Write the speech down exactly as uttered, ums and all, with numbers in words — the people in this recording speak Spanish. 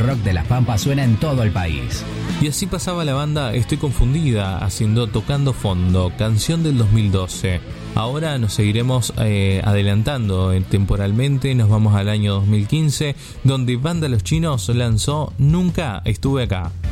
rock de las Pampas suena en todo el país. Y así pasaba la banda Estoy Confundida, haciendo Tocando Fondo, canción del dos mil doce. Ahora nos seguiremos eh, adelantando eh, temporalmente, nos vamos al año dos mil quince, donde Banda Los Chinos lanzó Nunca Estuve Acá.